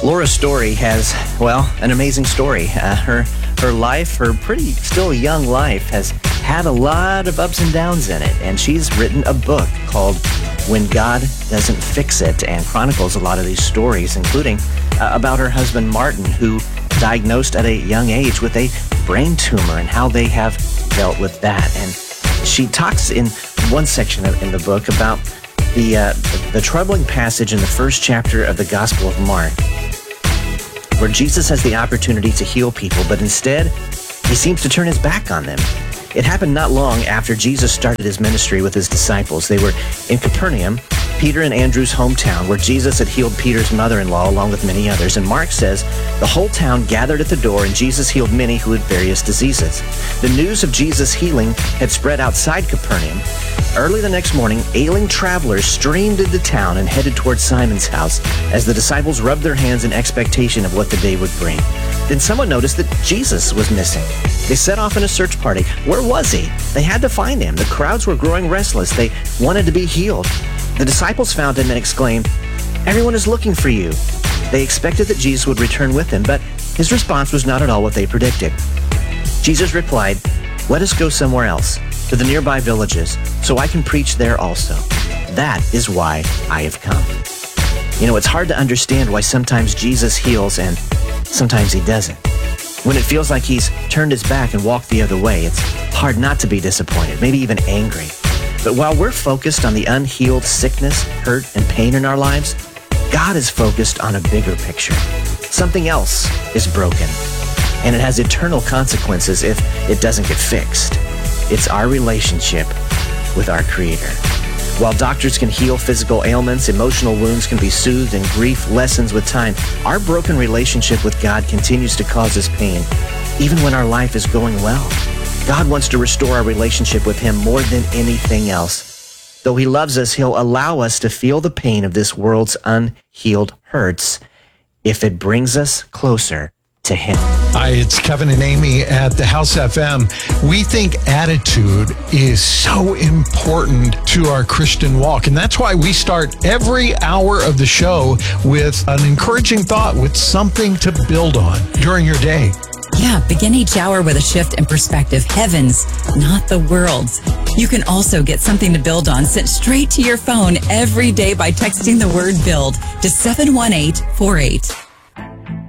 Laura's story has, well, an amazing story. Her life, her pretty still young life, has had a lot of ups and downs in it. And she's written a book called When God Doesn't Fix It, and chronicles a lot of these stories, including about her husband Martin, who diagnosed at a young age with a brain tumor and how they have dealt with that. And she talks in one section in the book about the troubling passage in the first chapter of the Gospel of Mark, where Jesus has the opportunity to heal people, but instead, he seems to turn his back on them. It happened not long after Jesus started his ministry with his disciples. They were in Capernaum, Peter and Andrew's hometown, where Jesus had healed Peter's mother-in-law along with many others. And Mark says, the whole town gathered at the door, and Jesus healed many who had various diseases. The news of Jesus' healing had spread outside Capernaum. Early the next morning, ailing travelers streamed into town and headed towards Simon's house as the disciples rubbed their hands in expectation of what the day would bring. Then someone noticed that Jesus was missing. They set off in a search party. Where was he? They had to find him. The crowds were growing restless. They wanted to be healed. The disciples found him and exclaimed, "Everyone is looking for you." They expected that Jesus would return with them, but his response was not at all what they predicted. Jesus replied, "Let us go somewhere else, to the nearby villages, so I can preach there also. That is why I have come." You know, it's hard to understand why sometimes Jesus heals and sometimes he doesn't. When it feels like he's turned his back and walked the other way, it's hard not to be disappointed, maybe even angry. But while we're focused on the unhealed sickness, hurt, and pain in our lives, God is focused on a bigger picture. Something else is broken, and it has eternal consequences if it doesn't get fixed. It's our relationship with our Creator. While doctors can heal physical ailments, emotional wounds can be soothed, and grief lessens with time, our broken relationship with God continues to cause us pain, even when our life is going well. God wants to restore our relationship with Him more than anything else. Though He loves us, He'll allow us to feel the pain of this world's unhealed hurts if it brings us closer to Him. Hi, it's Kevin and Amy at the House FM. We think attitude is so important to our Christian walk, and that's why we start every hour of the show with an encouraging thought, with something to build on during your day. Yeah, begin each hour with a shift in perspective. Heavens, not the world's. You can also get something to build on sent straight to your phone every day by texting the word BUILD to 71848.